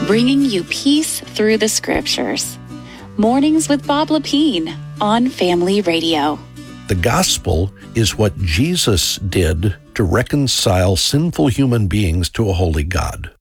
bringing you peace through the scriptures. Mornings with Bob Lepine on Family Radio. The gospel is what Jesus did to reconcile sinful human beings to a holy God.